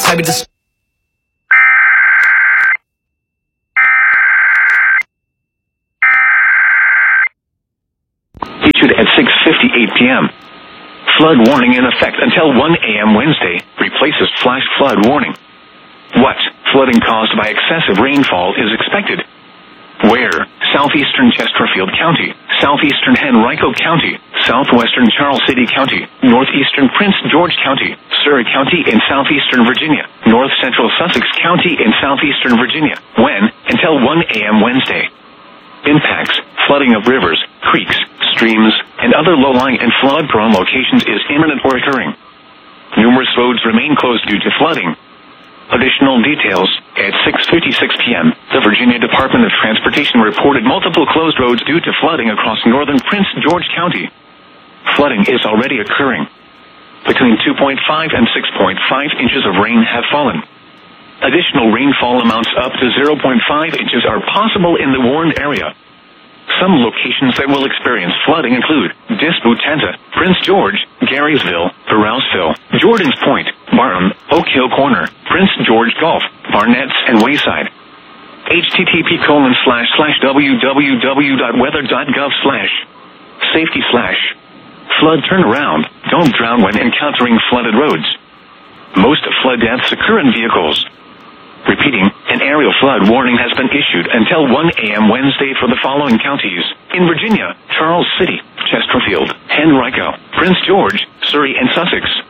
I be just. Issued at 6:58 p.m. Flood warning in effect until 1 a.m. Wednesday replaces flash flood warning. What flooding caused by excessive rainfall is expected? Where? Southeastern Chesterfield County, southeastern Henrico County, southwestern Charles City County, northeastern Prince George County, Surrey County in southeastern Virginia, north central Sussex County in southeastern Virginia. When? Until 1 a.m. Wednesday. Impacts: flooding of rivers, creeks, streams, and other low-lying and flood-prone locations is imminent or occurring. Numerous roads remain closed due to flooding. Additional details: at 6:56 p.m., the Virginia Department of Transportation reported multiple closed roads due to flooding across northern Prince George County. Flooding is already occurring. Between 2.5 and 6.5 inches of rain have fallen. Additional rainfall amounts up to 0.5 inches are possible in the warned area. Some locations that will experience flooding include Disputanta, Prince George, Garysville, Rouseville, Jordan's Point, Barham, Oak Hill Corner, Prince George Gulf, Barnetts, and Wayside. http://www.weather.gov/safety/ flood turnaround. Don't drown when encountering flooded roads. Most flood deaths occur in vehicles. Repeating, an aerial flood warning has been issued until 1 a.m. Wednesday for the following counties: in Virginia, Charles City, Chesterfield, Henrico, Prince George, Surrey, and Sussex.